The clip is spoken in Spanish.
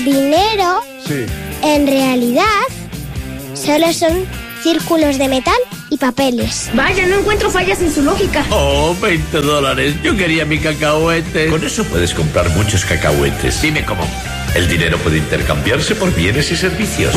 dinero, Sí. en realidad, solo son círculos de metal y papeles. Vaya, no encuentro fallas en su lógica. Oh, $20. Yo quería mi cacahuete. Con eso puedes comprar muchos cacahuetes. Dime cómo. El dinero puede intercambiarse por bienes y servicios.